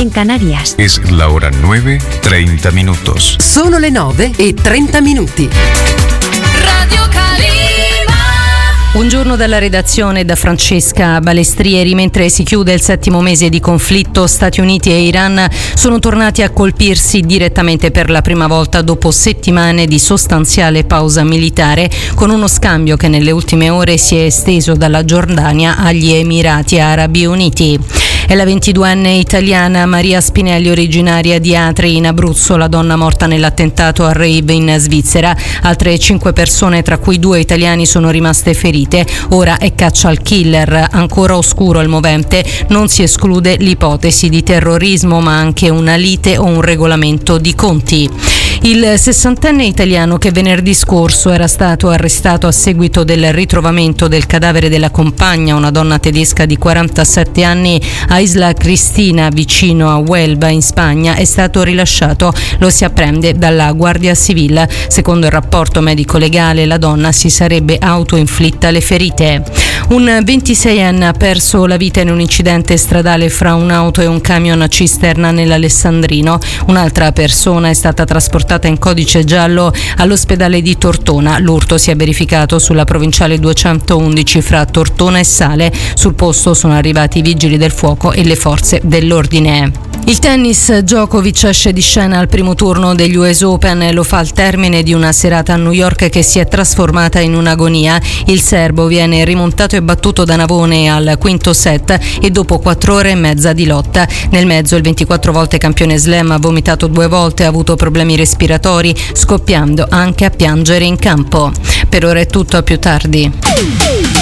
en Canarias. Es la hora 9:30 minutos. Sono le 9:30. Radio Calima. Un giorno dalla redazione da Francesca Balestrieri. Mentre si chiude il 7° mese di conflitto, Stati Uniti e Iran sono tornati a colpirsi direttamente per la prima volta dopo settimane di sostanziale pausa militare, con uno scambio che nelle ultime ore si è esteso dalla Giordania agli Emirati Arabi Uniti. È la 22enne italiana Maria Spinelli, originaria di Atri in Abruzzo, la donna morta nell'attentato a rave in Svizzera. Altre 5 persone, tra cui 2 italiani, sono rimaste ferite. Ora è caccia al killer. Ancora oscuro il movente, non si esclude l'ipotesi di terrorismo, ma anche una lite o un regolamento di conti. Il 60enne italiano, che venerdì scorso era stato arrestato a seguito del ritrovamento del cadavere della compagna, una donna tedesca di 47 anni, a Isla Cristina, vicino a Huelva in Spagna, è stato rilasciato. Lo si apprende dalla Guardia Civile. Secondo il rapporto medico legale, la donna si sarebbe autoinflitta le ferite. Un 26enne ha perso la vita in un incidente stradale fra un'auto e un camion cisterna nell'Alessandrino. Un'altra persona è stata trasportata in codice giallo all'ospedale di Tortona. L'urto si è verificato sulla provinciale 211 fra Tortona e Sale. Sul posto sono arrivati i vigili del fuoco e le forze dell'ordine. Il tennis, Djokovic esce di scena al primo turno degli US Open e lo fa al termine di una serata a New York che si è trasformata in un'agonia. Il serbo viene rimontato e battuto da Navone al quinto set e dopo 4 ore e mezza di lotta. Nel mezzo il 24 volte campione slam ha vomitato 2 volte e ha avuto problemi respiratori, scoppiando anche a piangere in campo. Per ora è tutto, a più tardi.